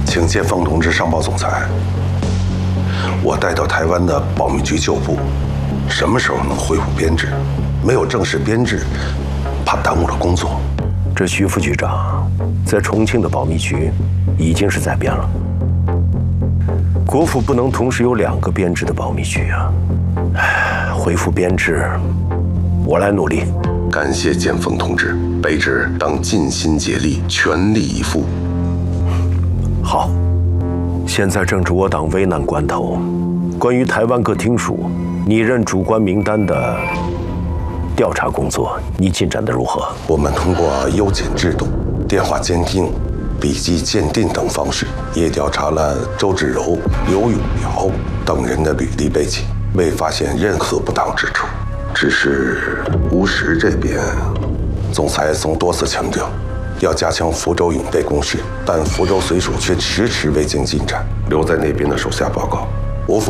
请建峰同志上报总裁，我带到台湾的保密局旧部，什么时候能恢复编制？没有正式编制，怕耽误了工作。 这徐副局长在重庆的保密局已经是在编了。国府不能同时有2个编制的保密局啊！恢复编制，我来努力。 感谢建峰同志，卑职当尽心竭力，全力以赴。 好，现在正值我党危难关头，关于台湾各厅属拟任主官名单的调查工作，你进展得如何？ 我们通过优检制度、电话监听、笔迹鉴定等方式，也调查了周志柔、刘永苗等人的履历背景，未发现任何不当之处。只是吴石这边，总裁曾多次强调要加强福州警备攻势，但福州绥署却迟迟未见进展，留在那边的手下报告。